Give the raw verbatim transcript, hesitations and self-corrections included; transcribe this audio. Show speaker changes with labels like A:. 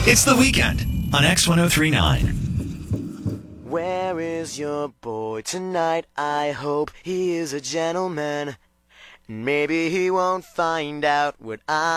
A: It's The Weekend on X ten thirty-nine.
B: Where is your boy tonight? I hope he is a gentleman. Maybe he won't find out what I